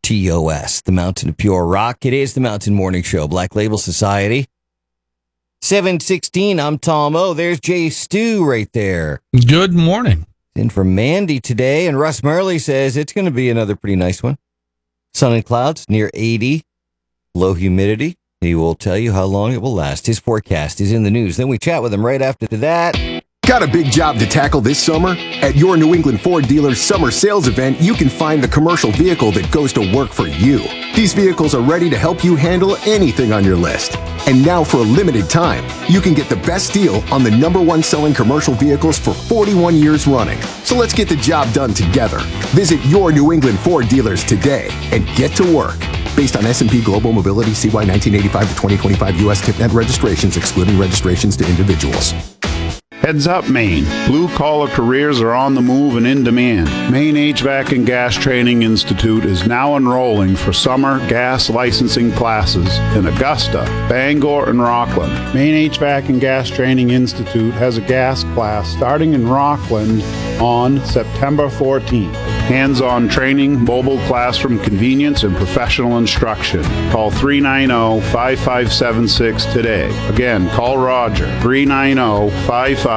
TOS, the Mountain of Pure Rock. It is the Mountain Morning Show, Black Label Society. 7:16, I'm Tom O. There's Jay Stu right there. Good morning. In for Mandy today, and Russ Murley says it's going to be another pretty nice one. Sun and clouds, near 80, low humidity. He will tell you how long it will last. His forecast is in the news. Then we chat with him right after that. Got a big job to tackle this summer? At your New England Ford dealer's summer sales event, you can find the commercial vehicle that goes to work for you. These vehicles are ready to help you handle anything on your list. And now for a limited time, you can get the best deal on the #1 selling commercial vehicles for 41 years running. So let's get the job done together. Visit your New England Ford dealers today and get to work. Based on S&P Global Mobility CY 1985 to 2025 U.S. TIPNet registrations, excluding registrations to individuals. Heads up, Maine. Blue-collar careers are on the move and in demand. Maine HVAC and Gas Training Institute is now enrolling for summer gas licensing classes in Augusta, Bangor, and Rockland. Maine HVAC and Gas Training Institute has a gas class starting in Rockland on September 14th. Hands-on training, mobile classroom convenience, and professional instruction. Call 390-5576 today. Again, call Roger, 390-5576.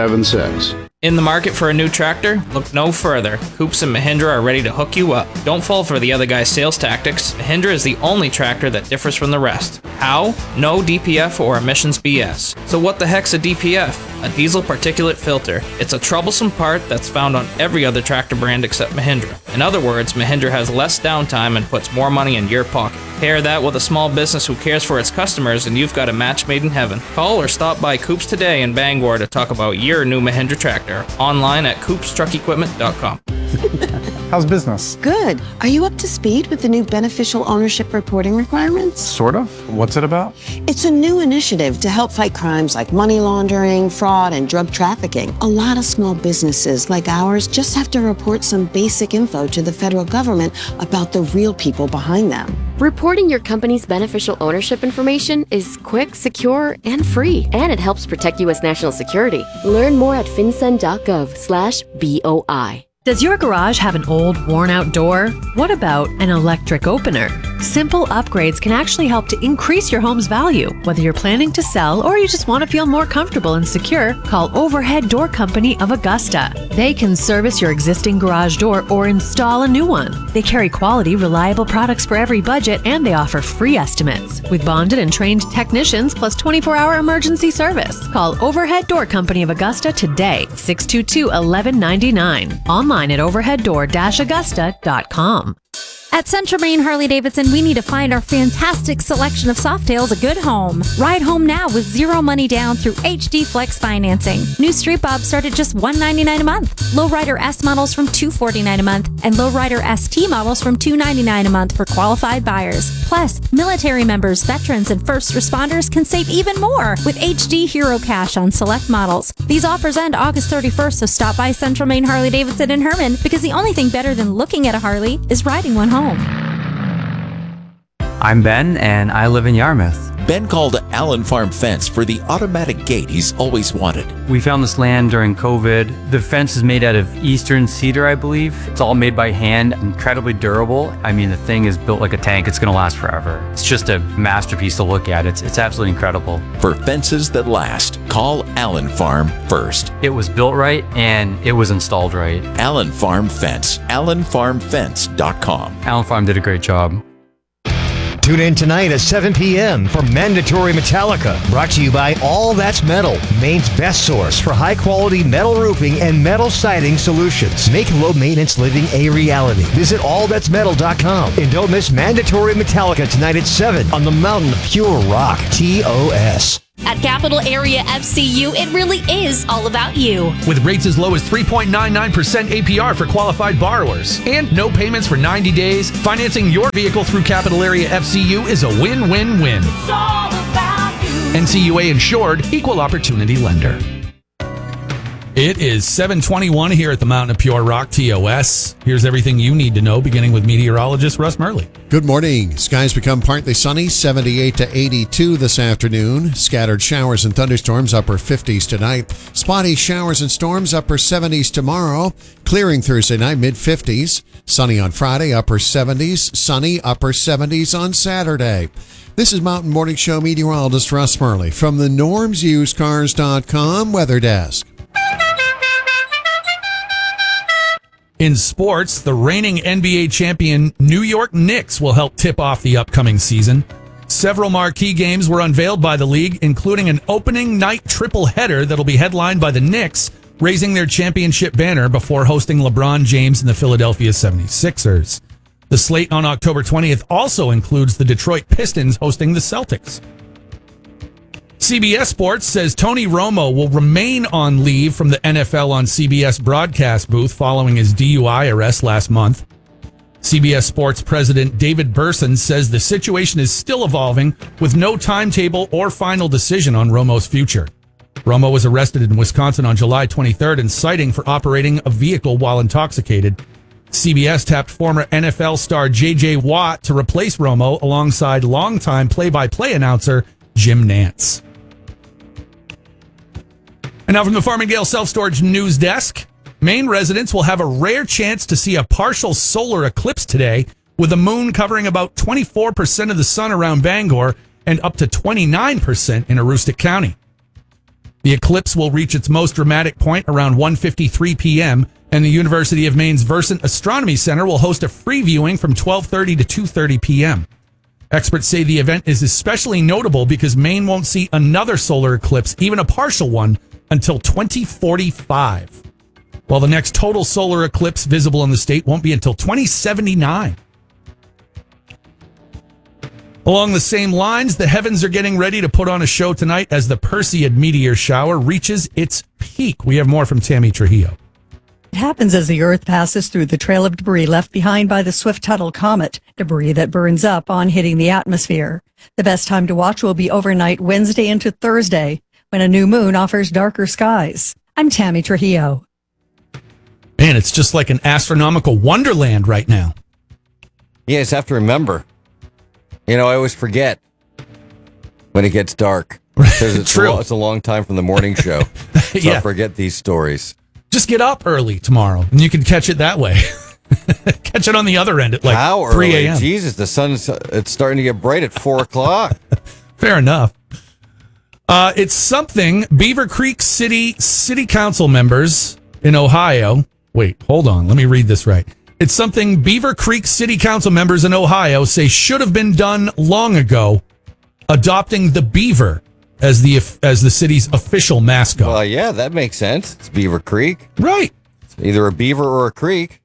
In the market for a new tractor? Look no further. Coops and Mahindra are ready to hook you up. Don't fall for the other guy's sales tactics. Mahindra is the only tractor that differs from the rest. How? No DPF or emissions BS. So what the heck's a DPF? A diesel particulate filter. It's a troublesome part that's found on every other tractor brand except Mahindra. In other words, Mahindra has less downtime and puts more money in your pocket. Pair that with a small business who cares for its customers and you've got a match made in heaven. Call or stop by Coops today in Bangor to talk about your new Mahindra tractor. Online at coopstruckequipment.com. How's business? Good. Are you up to speed with the new beneficial ownership reporting requirements? Sort of. What's it about? It's a new initiative to help fight crimes like money laundering, fraud, and drug trafficking. A lot of small businesses like ours just have to report some basic info to the federal government about the real people behind them. Reporting your company's beneficial ownership information is quick, secure, and free. And it helps protect U.S. national security. Learn more at fincen.gov/BOI. Does your garage have an old, worn-out door? What about an electric opener? Simple upgrades can actually help to increase your home's value. Whether you're planning to sell or you just want to feel more comfortable and secure, call Overhead Door Company of Augusta. They can service your existing garage door or install a new one. They carry quality, reliable products for every budget, and they offer free estimates. With bonded and trained technicians plus 24-hour emergency service. Call Overhead Door Company of Augusta today, 622-1199. Online at overheaddoor-augusta.com. At Central Maine Harley-Davidson, we need to find our fantastic selection of Softails a good home. Ride home now with zero money down through HD Flex financing. New Street Bobs start at just $199 a month. Lowrider S models from $249 a month, and Lowrider ST models from $299 a month for qualified buyers. Plus, military members, veterans, and first responders can save even more with HD Hero Cash on select models. These offers end August 31st, so stop by Central Maine Harley-Davidson in Herman, because the only thing better than looking at a Harley is riding one home. I'm Ben, and I live in Yarmouth. Ben called Allen Farm Fence for the automatic gate he's always wanted. We found this land during COVID. The fence is made out of eastern cedar, I believe. It's all made by hand, incredibly durable. I mean, the thing is built like a tank. It's going to last forever. It's just a masterpiece to look at. It's absolutely incredible. For fences that last, call Allen Farm first. It was built right, and it was installed right. Allen Farm Fence, allenfarmfence.com. Allen Farm did a great job. Tune in tonight at 7 p.m. for Mandatory Metallica, brought to you by All That's Metal, Maine's best source for high-quality metal roofing and metal siding solutions. Make low-maintenance living a reality. Visit allthat'smetal.com and don't miss Mandatory Metallica tonight at 7 on the Mountain of Pure Rock, TOS. At Capital Area FCU, it really is all about you. With rates as low as 3.99% APR for qualified borrowers and no payments for 90 days, financing your vehicle through Capital Area FCU is a win-win-win. It's all about you. NCUA insured, equal opportunity lender. It is 7:21 here at the Mountain of Pure Rock, TOS. Here's everything you need to know, beginning with meteorologist Russ Murley. Good morning. Skies become partly sunny, 78 to 82 this afternoon. Scattered showers and thunderstorms, upper 50s tonight. Spotty showers and storms, upper 70s tomorrow. Clearing Thursday night, mid-50s. Sunny on Friday, upper 70s. Sunny, upper 70s on Saturday. This is Mountain Morning Show meteorologist Russ Murley from the normsusedcars.com weather desk. In sports, the reigning NBA champion New York Knicks will help tip off the upcoming season. Several marquee games were unveiled by the league, including an opening night triple header that'll be headlined by the Knicks, raising their championship banner before hosting LeBron James and the Philadelphia 76ers. The slate on October 20th also includes the Detroit Pistons hosting the Celtics. CBS Sports says Tony Romo will remain on leave from the NFL on CBS broadcast booth following his DUI arrest last month. CBS Sports president David Burson says the situation is still evolving with no timetable or final decision on Romo's future. Romo was arrested in Wisconsin on July 23rd in citing for operating a vehicle while intoxicated. CBS tapped former NFL star J.J. Watt to replace Romo alongside longtime play-by-play announcer Jim Nantz. And now from the Farmingdale Self-Storage News Desk, Maine residents will have a rare chance to see a partial solar eclipse today, with the moon covering about 24% of the sun around Bangor and up to 29% in Aroostook County. The eclipse will reach its most dramatic point around 1:53 p.m., and the University of Maine's Versant Astronomy Center will host a free viewing from 12:30 to 2:30 p.m. Experts say the event is especially notable because Maine won't see another solar eclipse, even a partial one, until 2045. While the next total solar eclipse visible in the state won't be until 2079. Along the same lines, the heavens are getting ready to put on a show tonight as the Perseid meteor shower reaches its peak. We have more from Tammy Trujillo. It happens as the Earth passes through the trail of debris left behind by the Swift-Tuttle comet, debris that burns up on hitting the atmosphere. The best time to watch will be overnight Wednesday into Thursday, when a new moon offers darker skies. I'm Tammy Trujillo. Man, it's just like an astronomical wonderland right now. You just have to remember. I always forget when it gets dark. Because it's True. It's a long time from the morning show. So Yeah. I forget these stories. Just get up early tomorrow, and you can catch it that way. Catch it on the other end at like How 3 early? a.m. Jesus, it's starting to get bright at 4 o'clock. Fair enough. It's something Beaver Creek City Council members in Ohio. Wait, hold on. Let me read this right. It's something Beaver Creek City Council members in Ohio say should have been done long ago, adopting the beaver as the city's official mascot. Well, yeah, that makes sense. It's Beaver Creek. Right. It's either a beaver or a creek.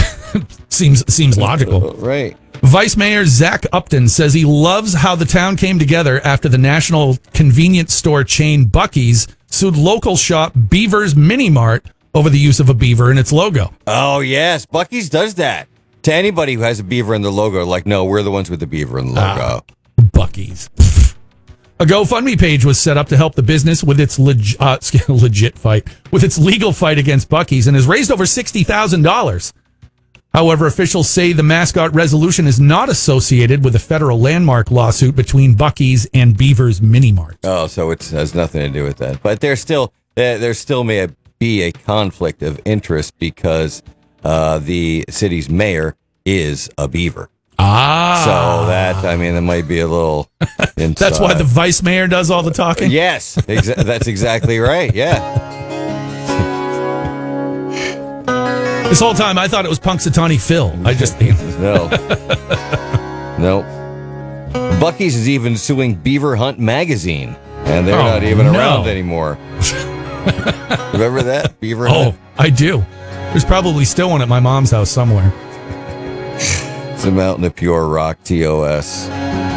Seems logical. Right. Vice Mayor Zach Upton says he loves how the town came together after the national convenience store chain Buc-ee's sued local shop Beaver's Mini Mart over the use of a beaver in its logo. Oh, yes. Buc-ee's does that. To anybody who has a beaver in the logo, like, no, we're the ones with the beaver in the logo. Buc-ee's. A GoFundMe page was set up to help the business with its legit fight, with its legal fight against Buc-ee's, and has raised over $60,000. However, officials say the mascot resolution is not associated with a federal landmark lawsuit between Buc-ee's and Beaver's Mini Mart. Oh, so it has nothing to do with that. But there still may be a conflict of interest because the city's mayor is a beaver. So that might be a little inside. That's why the vice mayor does all the talking? Yes, that's exactly right. Yeah. This whole time, I thought it was Punxsutawney Phil. I just... No. Buc-ee's is even suing Beaver Hunt Magazine, and they're not even around anymore. Remember that? Beaver Hunt? Oh, I do. There's probably still one at my mom's house somewhere. It's a Mountain of Pure Rock, TOS.